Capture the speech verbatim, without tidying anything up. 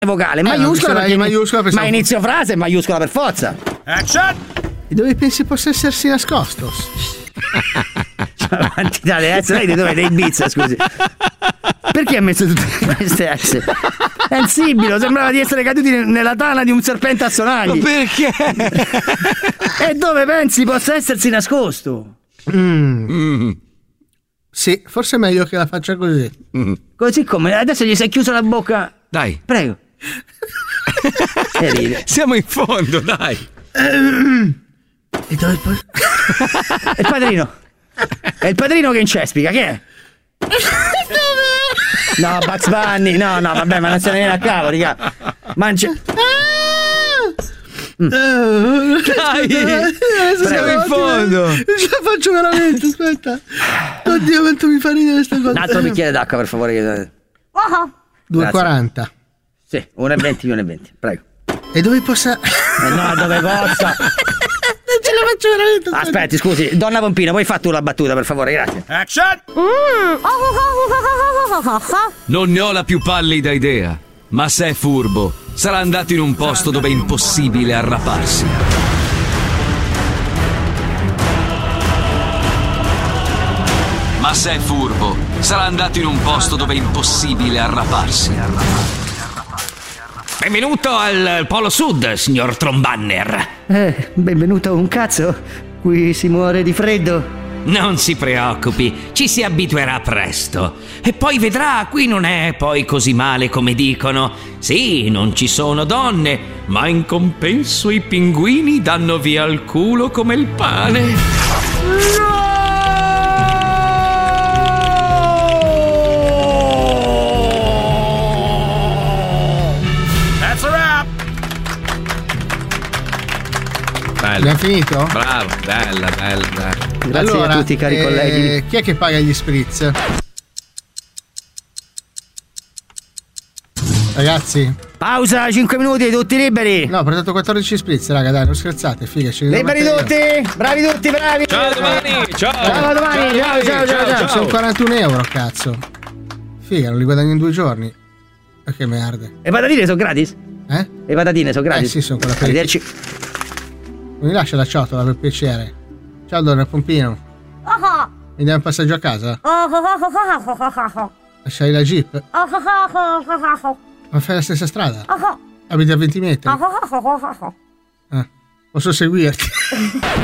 vocale, Eh, maiuscola, perché, perché maiuscola ma inizio frase è maiuscola per forza. Action! E dove pensi possa essersi nascosto? Avanti dalle S, lei di dove? Dei Ibiza, scusi. Perché ha messo tutte queste S? È insibilo, sembrava di essere caduti nella tana di un serpente a sonagli. Ma perché? E dove pensi possa essersi nascosto? Mm. Mm. Sì, forse è meglio che la faccia così. Mm. Così come adesso gli si è chiusa la bocca. Dai. Prego. Siamo in fondo, dai. E dove poi? È il padrino. È il padrino che incespica, che è? No, Bugs Bunny, no, no, vabbè, ma non se ne viene a capo, raga. Mangia. Mm. Dai, siamo in fondo. Non ce la faccio veramente, aspetta. Oddio, quanto mi fa ridere questa cosa. Un altro bicchiere d'acqua, per favore. due e quaranta. Sì, uno e venti, uno e venti, prego. E dove possa... Eh no, dove possa? Non ce la faccio veramente. Aspetti, scusi, donna Pompino, puoi fare tu la battuta, per favore, grazie. Action! Non ne ho la più pallida idea, ma se è furbo, sarà andato in un posto dove è impossibile arraparsi. Ma se è furbo, sarà andato in un posto dove è impossibile arraparsi. Benvenuto al Polo Sud, signor Trombanner. Eh, benvenuto un cazzo. Qui si muore di freddo. Non si preoccupi, ci si abituerà presto. E poi vedrà, qui non è poi così male come dicono. Sì, non ci sono donne, ma in compenso i pinguini danno via il culo come il pane. No! Abbiamo finito? Bravo, bella, bella, bella. Grazie allora, a tutti, cari eh, colleghi. Chi è che paga gli spritz? Ragazzi, pausa, cinque minuti, tutti liberi. No, ho portato quattordici spritz, raga, dai, non scherzate, figa, ce li devo Liberi mettere io. tutti, bravi tutti, bravi. Ciao domani, ciao. Ciao domani, ciao, ciao, ciao, ciao. Sono quarantuno euro, cazzo. Figa, non li guadagno in due giorni. Ma che merda. Le patatine sono gratis? Eh? Le patatine sono gratis? Eh sì, sono quella per... Arrivederci. Mi lascia la ciotola, per piacere. Ciao, donna Pompino. Mi dai un passaggio a casa? Lasciai la jeep? Ma fai la stessa strada? Abiti a venti metri? Ah, posso seguirti?